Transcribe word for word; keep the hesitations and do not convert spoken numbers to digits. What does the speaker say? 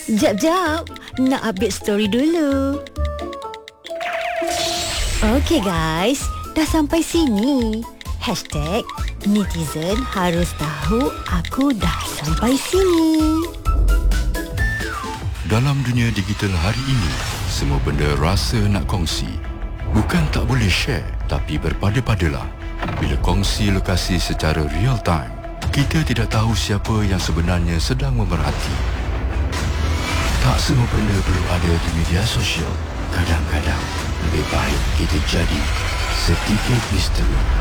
Jap, jap. Nak update story dulu. Okey guys, dah sampai sini. Hashtag netizen harus tahu aku dah sampai sini. Dalam dunia digital hari ini, semua benda rasa nak kongsi. Bukan tak boleh share, tapi berpada-padalah. Bila kongsi lokasi secara real time, kita tidak tahu siapa yang sebenarnya sedang memerhati. Tak semua benda perlu ada di media sosial. Kadang-kadang lebih baik kita jadi sedikit misteri.